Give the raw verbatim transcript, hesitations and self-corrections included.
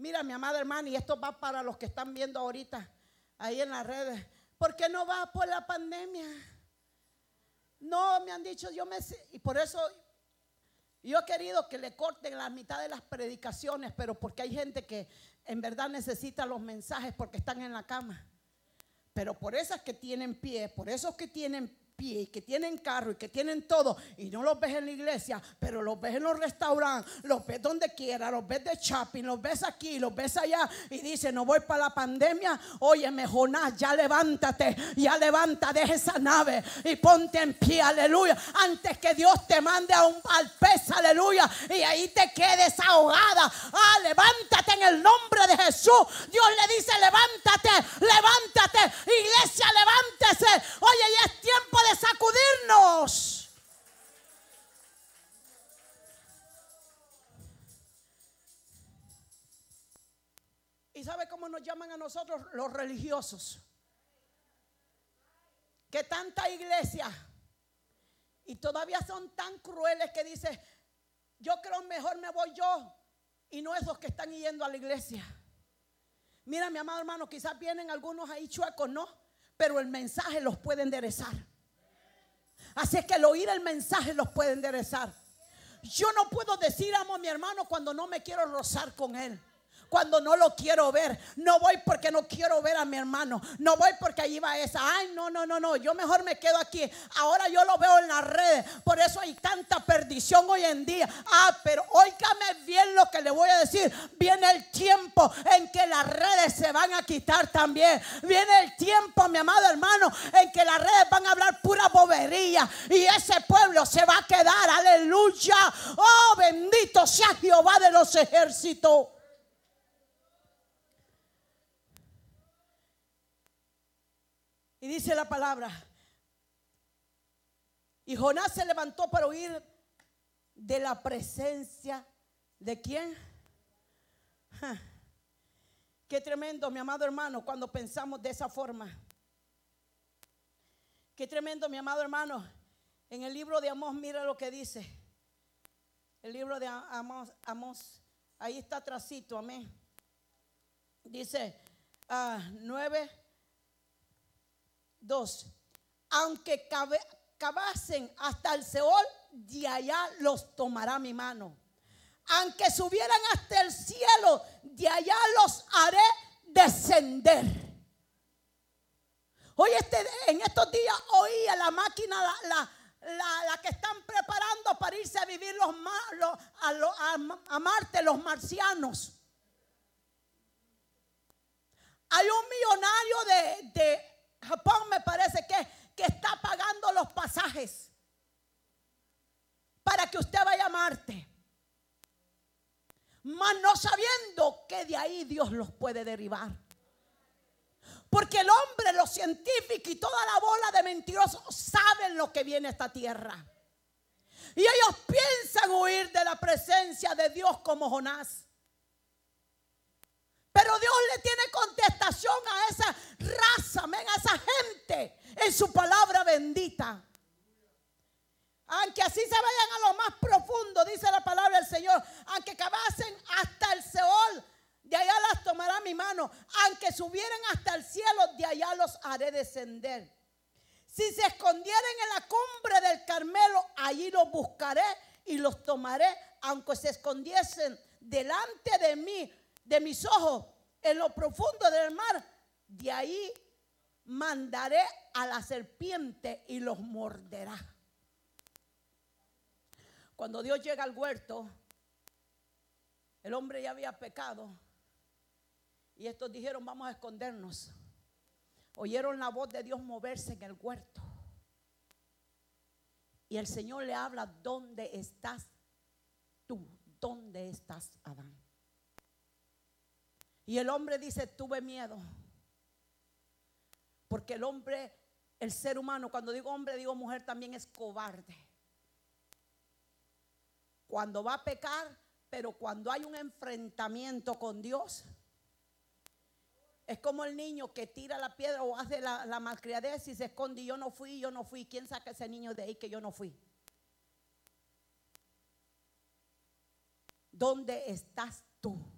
Mira, mi amada hermana, y esto va para los que están viendo ahorita ahí en las redes. ¿Por qué no va por la pandemia? No, me han dicho, yo me... Y por eso yo he querido que le corten la mitad de las predicaciones, pero porque hay gente que en verdad necesita los mensajes porque están en la cama. Pero por esas que tienen pie, por esos que tienen pie y que tienen carro y que tienen todo y no los ves en la iglesia, pero los ves en los restaurantes, los ves donde quiera, los ves de shopping, los ves aquí, los ves allá y dice, no voy para la pandemia. Óyeme, Jonás, ya levántate, ya levanta, deja esa nave y ponte en pie, aleluya, antes que Dios te mande a un, al pez, aleluya, y ahí te quedes ahogada. Ah, levántate en el nombre de Jesús. Dios le dice, levántate, levántate, iglesia, levántese. Oye, ya es tiempo de sacudirnos. ¿Y sabe cómo nos llaman a nosotros? Los religiosos. Que tanta iglesia y todavía son tan crueles que dice, yo creo mejor me voy yo y no esos que están yendo a la iglesia. Mira, mi amado hermano, quizás vienen algunos ahí chuecos, ¿no? Pero el mensaje los puede enderezar. Así es que el oír el mensaje los puede enderezar. Yo no puedo decir amo a mi hermano cuando no me quiero rozar con él, cuando no lo quiero ver. No voy porque no quiero ver a mi hermano. No voy porque allí va esa. Ay, no, no, no, no. Yo mejor me quedo aquí. Ahora yo lo veo en las redes. Por eso hay tanta perdición hoy en día. Ah, pero óigame bien lo que le voy a decir. Viene el tiempo en que las redes se van a quitar también. Viene el tiempo, mi amado hermano, en que las redes van a hablar pura bobería. Y ese pueblo se va a quedar. Aleluya. Oh, bendito sea Jehová de los ejércitos. Y dice la palabra, y Jonás se levantó para huir de la presencia de ¿quién? Ja. Qué tremendo, mi amado hermano, cuando pensamos de esa forma. Qué tremendo, mi amado hermano. En el libro de Amós, mira lo que dice. El libro de Amós, Amós, ahí está atrasito, amén. Dice uh, nueve. Dos, aunque cabe, cavasen hasta el Seol, de allá los tomará mi mano. Aunque subieran hasta el cielo, de allá los haré descender. Hoy este, en estos días oía la máquina, la, la, la, la que están preparando para irse a vivir los, los, a, los, a, a Marte, los marcianos. Hay un millonario de... de Japón, me parece que, que está pagando los pasajes para que usted vaya a Marte, mas no sabiendo que de ahí Dios los puede derribar. Porque el hombre, los científicos y toda la bola de mentirosos saben lo que viene a esta tierra. Y ellos piensan huir de la presencia de Dios como Jonás. Pero Dios le tiene contestación a esa raza, amén, a esa gente en su palabra bendita. Aunque así se vayan a lo más profundo, dice la palabra del Señor, aunque cavasen hasta el Seol, de allá las tomará mi mano. Aunque subieran hasta el cielo, de allá los haré descender. Si se escondieran en la cumbre del Carmelo, allí los buscaré y los tomaré. Aunque se escondiesen delante de mí, de mis ojos, en lo profundo del mar, de ahí mandaré a la serpiente y los morderá. Cuando Dios llega al huerto, el hombre ya había pecado y estos dijeron, vamos a escondernos. Oyeron la voz de Dios moverse en el huerto y el Señor le habla, ¿dónde estás tú? ¿Dónde estás, Adán? Y el hombre dice, tuve miedo. Porque el hombre, el ser humano, cuando digo hombre, digo mujer, también es cobarde. Cuando va a pecar, pero cuando hay un enfrentamiento con Dios, es como el niño que tira la piedra o hace la, la malcriadez y se esconde. Yo no fui, yo no fui. ¿Quién saca ese niño de ahí que yo no fui? ¿Dónde estás tú?